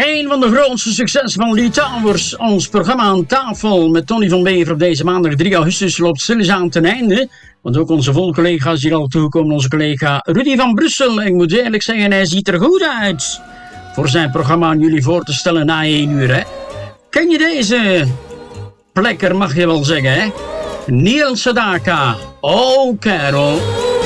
Een van de grootste successen van Lee Towers. Ons programma aan tafel met Tony van Bever op deze maandag 3 augustus loopt stilletjes ten einde. Want ook onze volcollega's hier al toegekomen, onze collega Rudy van Brussel. En ik moet eerlijk zeggen, hij ziet er goed uit. Voor zijn programma aan jullie voor te stellen na 1 uur, hè. Ken je deze plekker, mag je wel zeggen, hè? Neil Sedaka. Oh, Carol.